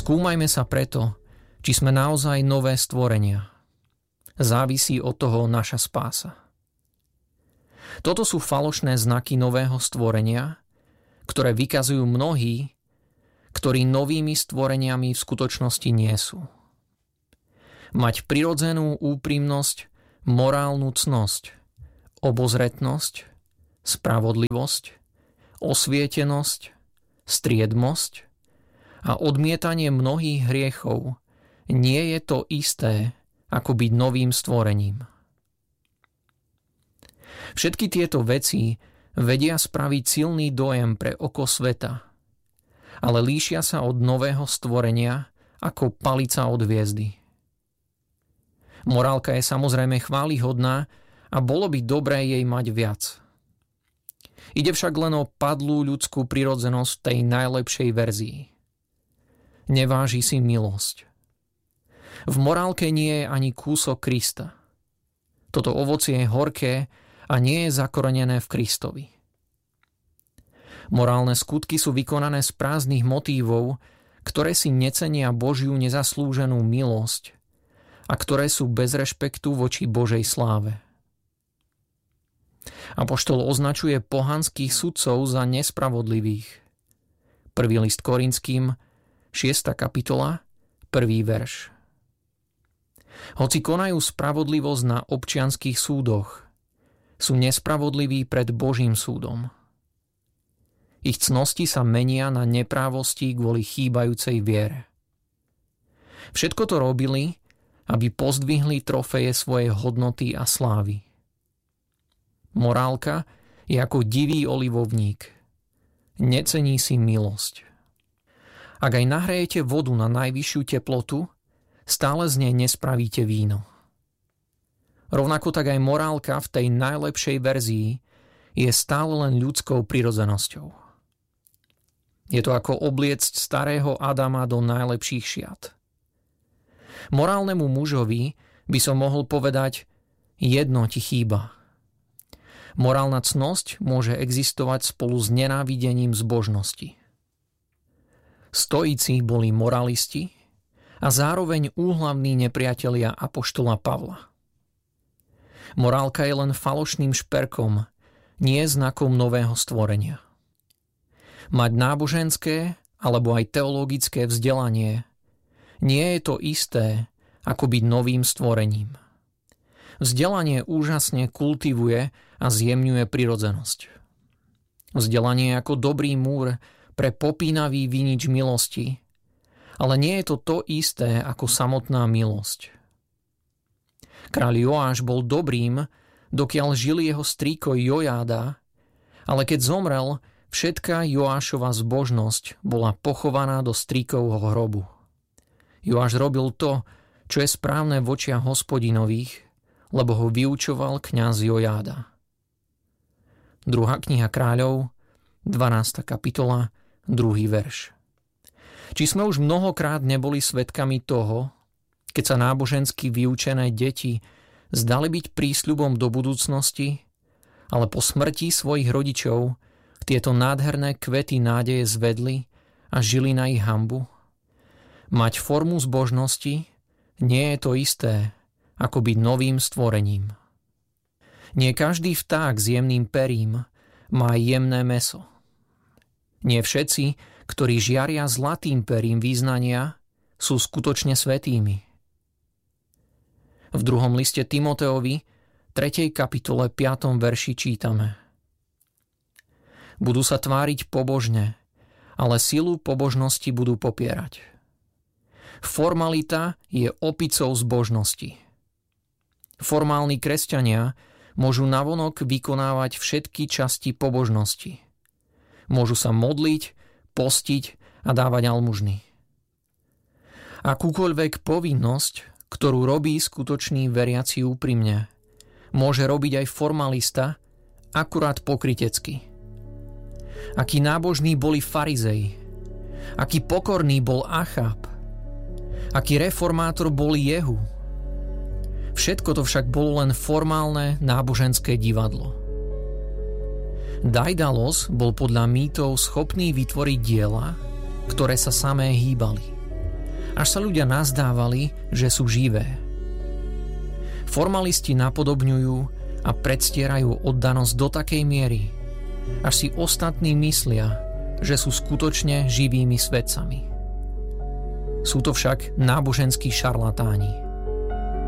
Skúmajme sa preto, či sme naozaj nové stvorenia. Závisí od toho naša spása. Toto sú falošné znaky nového stvorenia, ktoré vykazujú mnohí, ktorí novými stvoreniami v skutočnosti nie sú. Mať prirodzenú úprimnosť, morálnu cnosť, obozretnosť, spravodlivosť, osvietenosť, striedmosť a odmietanie mnohých hriechov nie je to isté, ako byť novým stvorením. Všetky tieto veci vedia spraviť silný dojem pre oko sveta, ale líšia sa od nového stvorenia ako palica od hviezdy. Morálka je samozrejme chválihodná a bolo by dobré jej mať viac. Ide však len o padlú ľudskú prirodzenosť v tej najlepšej verzii. Neváži si milosť. V morálke nie je ani kúsok Krista. Toto ovocie je horké a nie je zakorenené v Kristovi. Morálne skutky sú vykonané z prázdnych motívov, ktoré si necenia Božiu nezaslúženú milosť a ktoré sú bez rešpektu voči Božej sláve. Apoštol označuje pohanských sudcov za nespravodlivých. 1. list Korinským, 6. kapitola, 1. verš. Hoci konajú spravodlivosť na občianskych súdoch, sú nespravodliví pred Božím súdom. Ich cnosti sa menia na neprávosti kvôli chýbajúcej viere. Všetko to robili, aby pozdvihli trofeje svojej hodnoty a slávy. Morálka je ako divý olivovník. Necení si milosť. Ak aj nahrejete vodu na najvyššiu teplotu, stále z nej nespravíte víno. Rovnako tak aj morálka v tej najlepšej verzii je stále len ľudskou prirodzenosťou. Je to ako obliecť starého Adama do najlepších šiat. Morálnemu mužovi by som mohol povedať, jedno ti chýba. Morálna cnosť môže existovať spolu s nenávidením zbožnosti. Stoici boli moralisti a zároveň úhlavní nepriatelia apoštola Pavla. Morálka je len falošným šperkom, nie znakom nového stvorenia. Mať náboženské alebo aj teologické vzdelanie nie je to isté, ako byť novým stvorením. Vzdelanie úžasne kultivuje a zjemňuje prirodzenosť. Vzdelanie je ako dobrý múr pre popínavý vinič milosti, ale nie je to to isté ako samotná milosť. Kráľ Joáš bol dobrým, dokiaľ žil jeho strýko Jojáda, ale keď zomrel, všetká Joášova zbožnosť bola pochovaná do strýkovho hrobu. Joáš robil to, čo je správne v očiach Hospodinových, lebo ho vyučoval kňaz Jojáda. 2. kniha kráľov, 12. kapitola, 2. verš. Či sme už mnohokrát neboli svedkami toho, keď sa nábožensky vyučené deti zdali byť prísľubom do budúcnosti, ale po smrti svojich rodičov tieto nádherné kvety nádeje zvedli a žili na ich hanbu? Mať formu zbožnosti nie je to isté, ako byť novým stvorením. Nie každý vták s jemným perím má jemné mäso. Nie všetci, ktorí žiaria zlatým perím význania, sú skutočne svätými. V 2. liste Timoteovi, 3. kapitole 5. verši čítame: Budú sa tváriť pobožne, ale silu pobožnosti budú popierať. Formalita je opicou zbožnosti. Formálni kresťania môžu navonok vykonávať všetky časti pobožnosti. Môžu sa modliť, postiť a dávať almužny. Akúkoľvek povinnosť, ktorú robí skutočný veriaci úprimne, môže robiť aj formalista, akurát pokrytecky. Akí nábožní boli farizei, aký pokorný bol Achab, aký reformátor bol Jehu. Všetko to však bolo len formálne náboženské divadlo. Daidalos bol podľa mýtov schopný vytvoriť diela, ktoré sa samé hýbali. až sa ľudia nazdávali, že sú živé. Formalisti napodobňujú a predstierajú oddanosť do takej miery, až si ostatní myslia, že sú skutočne živými svedcami. Sú to však náboženskí šarlatáni.